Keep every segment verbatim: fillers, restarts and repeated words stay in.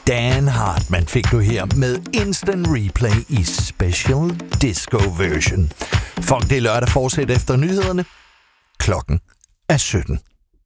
Dan Hartmann fik du her med Instant Replay i Special Disco Version. Funk det lørdag fortsætter efter nyhederne. Klokken er sytten.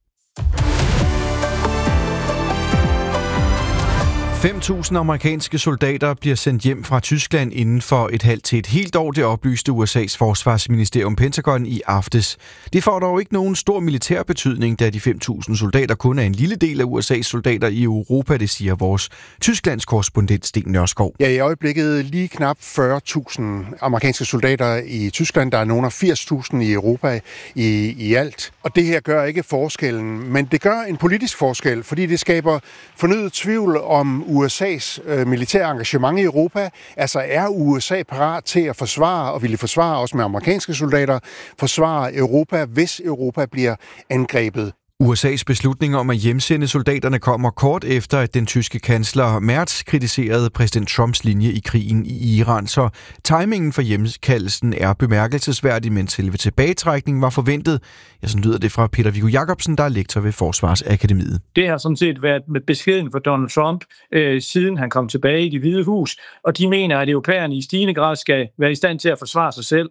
fem tusind amerikanske soldater bliver sendt hjem fra Tyskland inden for et halvt til et helt år, det oplyste U S A's forsvarsministerium Pentagon i aftes. Det får dog ikke nogen stor militær betydning, da de fem tusind soldater kun er en lille del af U S A's soldater i Europa, det siger vores Tysklands korrespondent Sten Nørskov. Ja, i øjeblikket lige knap fyrre tusind amerikanske soldater i Tyskland. Der er nogle af firs tusind i Europa i, i alt. Og det her gør ikke forskellen, men det gør en politisk forskel, fordi det skaber fornyet tvivl om U S A's øh, militære engagement i Europa. Altså er U S A parat til at forsvare, og ville forsvare også med amerikanske soldater, forsvare Europa, hvis Europa bliver angrebet. U S A's beslutning om at hjemsende soldaterne kommer kort efter, at den tyske kansler Merz kritiserede præsident Trumps linje i krigen i Iran. Så timingen for hjemkaldelsen er bemærkelsesværdig, men selve tilbagetrækningen var forventet. Ja, sådan lyder det fra Peter Viggo Jacobsen, der er lektor ved Forsvarsakademiet. Det har sådan set været med beskeden for Donald Trump, øh, siden han kom tilbage i Det Hvide Hus, og de mener, at europæerne i stigende grad skal være i stand til at forsvare sig selv.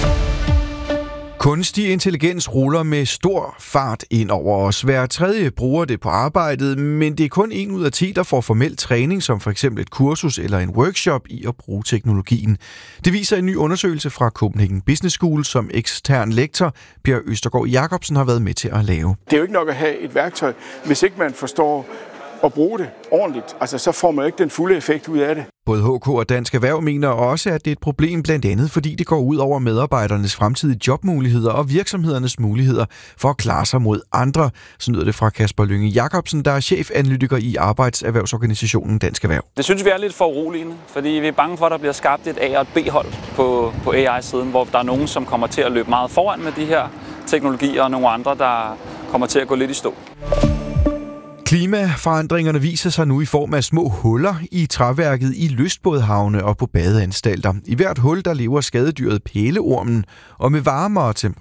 Kunstig intelligens ruller med stor fart ind over os. Hver tredje bruger det på arbejdet, men det er kun en ud af ti, der får formel træning, som for eksempel et kursus eller en workshop i at bruge teknologien. Det viser en ny undersøgelse fra Copenhagen Business School, som ekstern lektor Per Østergaard Jacobsen har været med til at lave. Det er jo ikke nok at have et værktøj, hvis ikke man forstår at bruge det ordentligt. Altså, så får man ikke den fulde effekt ud af det. Både H K og Dansk Erhverv mener også, at det er et problem blandt andet, fordi det går ud over medarbejdernes fremtidige jobmuligheder og virksomhedernes muligheder for at klare sig mod andre. Så lyder det fra Kasper Lynge Jacobsen, der er chefanalytiker i arbejdserhvervsorganisationen Dansk Erhverv. Det synes vi er lidt for uroligende, fordi vi er bange for, at der bliver skabt et A- og et B-hold på, på A I-siden, hvor der er nogen, som kommer til at løbe meget foran med de her teknologier, og nogle andre, der kommer til at gå lidt i stå. Klimaforandringerne viser sig nu i form af små huller i træværket i lystbådehavne og på badeanstalter. I hvert hul der lever skadedyret pæleormen, og med varmere temperaturer